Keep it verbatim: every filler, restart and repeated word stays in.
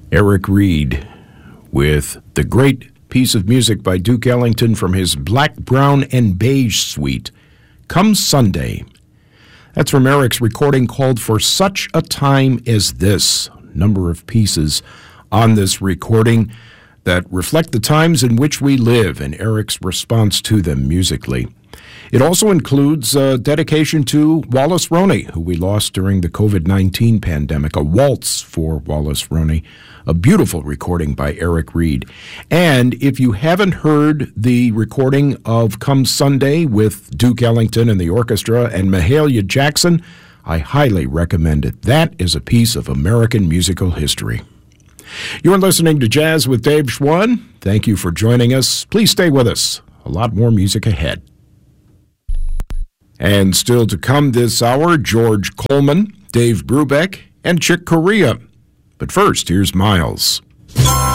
Eric Reed with the great piece of music by Duke Ellington from his Black, Brown, and Beige suite, Come Sunday. That's from Eric's recording called For Such a Time as This. Number of pieces on this recording that reflect the times in which we live and Eric's response to them musically. It also includes a dedication to Wallace Roney, who we lost during the covid nineteen pandemic, a waltz for Wallace Roney, a beautiful recording by Eric Reed. And if you haven't heard the recording of Come Sunday with Duke Ellington and the orchestra and Mahalia Jackson, I highly recommend it. That is a piece of American musical history. You're listening to Jazz with Dave Schwann. Thank you for joining us. Please stay with us. A lot more music ahead. And still to come this hour, George Coleman, Dave Brubeck, and Chick Corea. But first, here's Miles.